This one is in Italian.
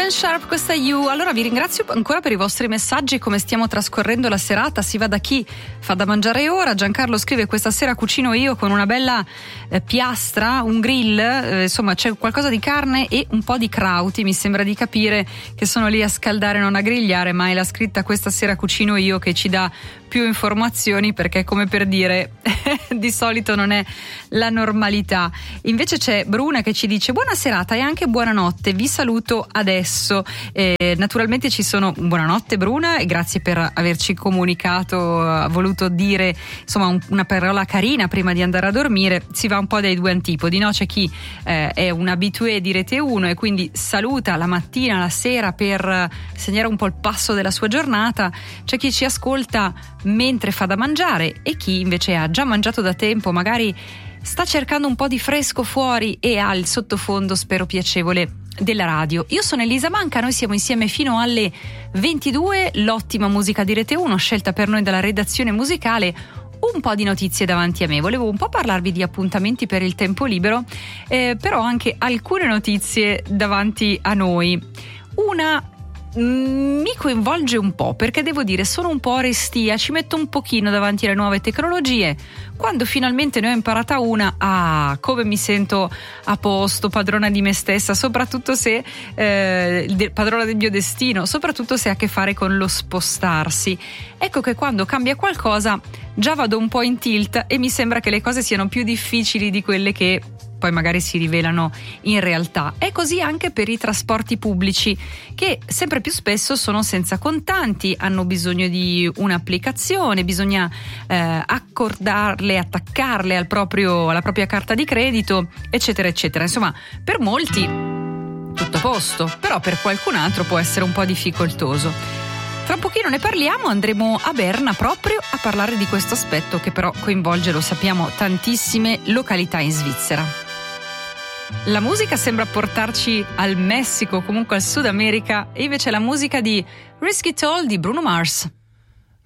Glenn Sharp, questa You. Allora vi ringrazio ancora per i vostri messaggi, come stiamo trascorrendo la serata. Si va da chi fa da mangiare ora. Giancarlo scrive: questa sera cucino io con una bella piastra, un grill, insomma c'è qualcosa di carne e un po' di crauti, mi sembra di capire che sono lì a scaldare, non a grigliare, ma è la scritta questa sera cucino io che ci dà più informazioni, perché come per dire di solito non è la normalità. Invece c'è Bruna che ci dice: buona serata e anche buonanotte, vi saluto adesso. Naturalmente ci sono, buonanotte Bruna, e grazie per averci comunicato, ha voluto dire insomma una parola carina prima di andare a dormire. Si va un po' dai due antipodi, no? C'è chi è un habitué di Rete 1 e quindi saluta la mattina, la sera per segnare un po' il passo della sua giornata. C'è chi ci ascolta mentre fa da mangiare e chi invece ha già mangiato da tempo, magari sta cercando un po' di fresco fuori e ha il sottofondo, spero piacevole, della radio. Io sono Elisa Manca, noi siamo insieme fino alle 22, l'ottima musica di Rete 1 scelta per noi dalla redazione musicale. Un po' di notizie davanti a me, volevo un po' parlarvi di appuntamenti per il tempo libero, però anche alcune notizie davanti a noi. Una mi coinvolge un po', perché devo dire sono un po' restia, ci metto un pochino davanti alle nuove tecnologie. Quando finalmente ne ho imparata una, come mi sento a posto, padrona di me stessa, soprattutto se padrona del mio destino, soprattutto se ha a che fare con lo spostarsi. Ecco che quando cambia qualcosa già vado un po' in tilt e mi sembra che le cose siano più difficili di quelle che poi magari si rivelano in realtà. È così anche per i trasporti pubblici, che sempre più spesso sono senza contanti, hanno bisogno di un'applicazione, bisogna accordarle, attaccarle alla propria carta di credito, eccetera eccetera. Insomma, per molti tutto a posto, però per qualcun altro può essere un po' difficoltoso. Tra un pochino ne parliamo, andremo a Berna proprio a parlare di questo aspetto che però coinvolge, lo sappiamo, tantissime località in Svizzera. La musica sembra portarci al Messico, comunque al Sud America, e invece la musica di Risky Toll di Bruno Mars.